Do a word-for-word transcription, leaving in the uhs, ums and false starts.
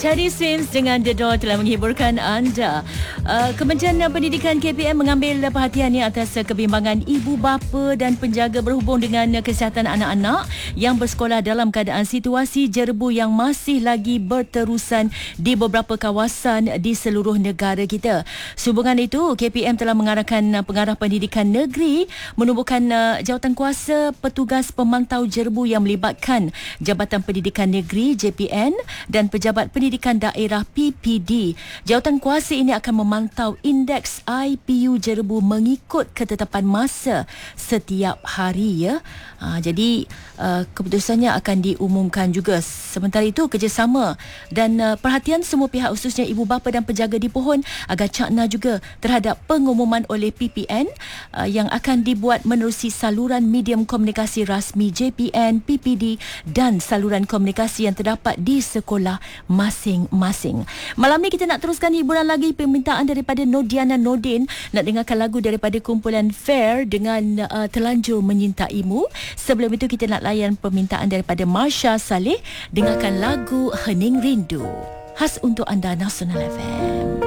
Charlie Sims dengan The Door telah menghiburkan anda. Uh, Kementerian Pendidikan K P M mengambil perhatiannya atas kebimbangan ibu bapa dan penjaga berhubung dengan kesihatan anak-anak yang bersekolah dalam keadaan situasi jerbu yang masih lagi berterusan di beberapa kawasan di seluruh negara kita. Sehubungan itu, K P M telah mengarahkan pengarah pendidikan negeri menubuhkan uh, jawatankuasa petugas pemantau jerbu yang melibatkan Jabatan Pendidikan Negeri J P N dan Pejabat Pendidikan Daerah P P D. Jawatankuasa ini akan memantau indeks I P U jerbu mengikut ketetapan masa setiap hari, ya. Ha, jadi uh, keputusannya akan diumumkan juga. Sementara itu, kerjasama dan uh, perhatian semua pihak, khususnya ibu bapa dan penjaga dipohon agar cakna juga terhadap pengumuman oleh P P N uh, yang akan dibuat menerusi saluran medium komunikasi rasmi J P N, P P D dan saluran komunikasi yang terdapat di sekolah masing-masing. Malam ni kita nak teruskan hiburan lagi, permintaan daripada Nodiana Nordin nak dengarkan lagu daripada kumpulan Fair dengan uh, Terlanjur Menyintaimu. Sebelum itu kita nak layan permintaan daripada Marsha Saleh, dengarkan lagu Hening Rindu khas untuk anda Nasional F M.